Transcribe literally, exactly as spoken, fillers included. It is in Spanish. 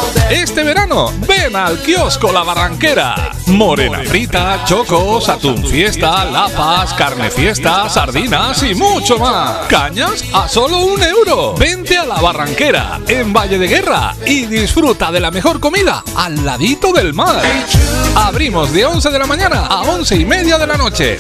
Este verano, ven al kiosco La Barranquera. Morena frita, chocos, atún fiesta, lapas, carne fiesta, sardinas y mucho más. Cañas a solo un euro. Vente a La Barranquera, en Valle de Guerra, y disfruta de la mejor comida al ladito del mar. Abrimos de once de la mañana a once y media de la noche.